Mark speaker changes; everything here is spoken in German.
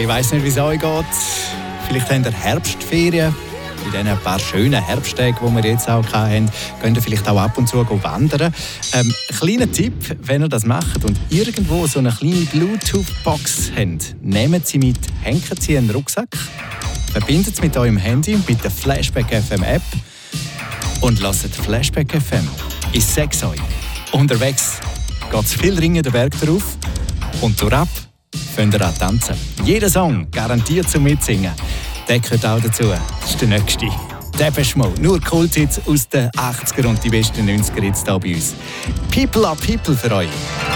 Speaker 1: Ich weiss nicht, wie es euch geht. Vielleicht habt ihr Herbstferien. In diesen paar schönen Herbsttagen, die wir jetzt auch hatten, könnt ihr vielleicht auch ab und zu wandern. Kleiner Tipp, wenn ihr das macht und irgendwo so eine kleine Bluetooth-Box habt, nehmt sie mit, hängt sie in den Rucksack, verbindet es mit eurem Handy, mit der Flashback FM App und lasst Flashback FM. Ich sag's euch, unterwegs geht es viel Ringen den Berg drauf und durchab könnt ihr auch tanzen. Jeder Song garantiert zum Mitsingen. Der gehört auch dazu. Das ist der nächste. Depeche Mode. Nur Kulthits aus den 80er und die besten 90er jetzt hier bei uns. People are People für euch.